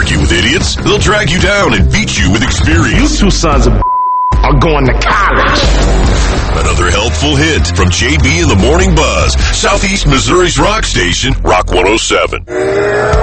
argue with idiots. They'll drag you down and beat you with experience. You two sons of are going to college. Another helpful hint from JB in the Morning Buzz, Southeast Missouri's rock station, Rock 107.